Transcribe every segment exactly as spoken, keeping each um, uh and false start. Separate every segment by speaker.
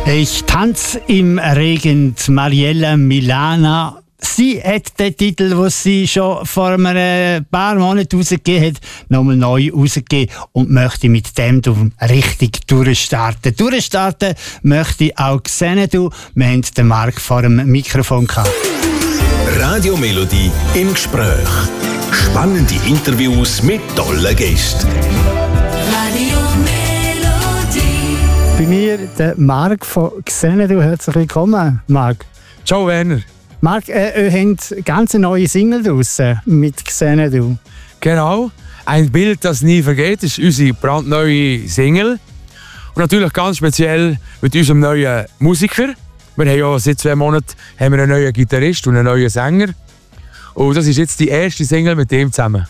Speaker 1: Ich tanze im Regen, Mariella Milana. Sie hat den Titel, den sie schon vor ein paar Monaten rausgegeben hat, nochmal neu rausgegeben und möchte mit dem richtig durchstarten. Durchstarten möchte auch Xanadu. Wir haben den Marc vor dem Mikrofon gehabt.
Speaker 2: Radio Melodie im Gespräch. Spannende Interviews mit tollen Gästen.
Speaker 3: Radio Melodie.
Speaker 1: Bei mir der Marc von Xanadu. Herzlich willkommen, Marc.
Speaker 4: Ciao Werner.
Speaker 1: Marc, äh, ihr habt ganz neue Single draussen mit Xanadu.
Speaker 4: Genau. Ein Bild, das nie vergeht, ist unsere brandneue Single. Und natürlich ganz speziell mit unserem neuen Musiker. Wir haben ja seit zwei Monaten haben wir einen neuen Gitarrist und einen neuen Sänger. Und das ist jetzt die erste Single mit dem zusammen.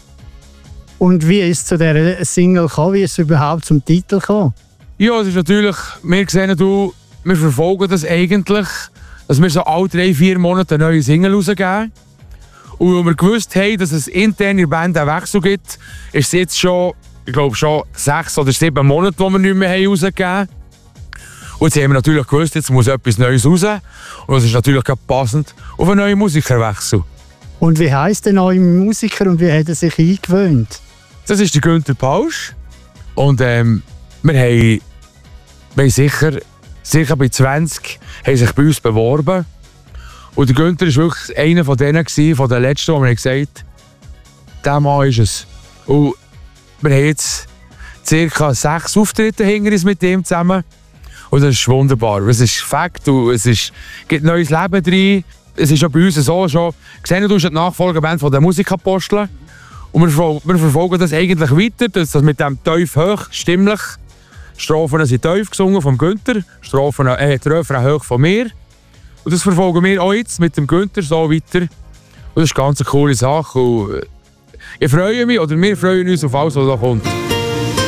Speaker 1: Und wie ist es zu dieser Single gekommen? Wie ist es überhaupt zum Titel gekommen?
Speaker 4: Ja, es ist natürlich, wir sehen, du, wir verfolgen das eigentlich, dass wir so alle drei, vier Monate eine neue Single rausgeben. Und weil wir gewusst haben, dass es intern in der Band einen Wechsel gibt, ist es jetzt schon, ich glaube schon sechs oder sieben Monate, die wir nicht mehr haben rausgegeben haben. Und jetzt haben wir natürlich gewusst, jetzt muss etwas Neues raus. Und das ist natürlich passend auf einen neuen Musikerwechsel.
Speaker 1: Und wie heisst der neue Musiker und wie hat er sich eingewöhnt?
Speaker 4: Das ist der Günther Pausch. Und ähm, wir haben, wir haben sicher, sicher bei zwanzig haben sich bei uns beworben. Und der Günther war wirklich einer von denen, von den letzten, wo wir gesagt haben, dieser Mann ist es. Und wir haben jetzt ca. sechs Auftritte hinter uns mit ihm zusammen. Und das ist wunderbar. Es ist Fakt und es ist, gibt neues Leben drin. Es ist ja bei uns so schon. Gesehen, du bist die Nachfolgeband von den Musikaposteln. Und wir, wir verfolgen das eigentlich weiter, dass das mit dem tief hoch stimmlich. Strophen sind tief gesungen vom Günther, Strophen, äh, die Refrain hoch von mir. Und das verfolgen wir auch jetzt mit dem Günther so weiter. Und das ist eine ganz coole Sache. Und ich freue mich, oder wir freuen uns auf alles, was da kommt.